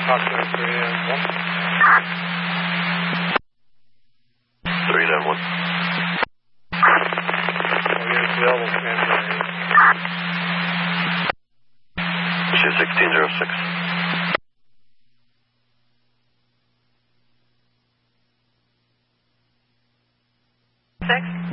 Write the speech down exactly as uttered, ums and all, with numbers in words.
Approximately three nine one. three nine one. Units available, transfer. Issue sixteen zero six. Six.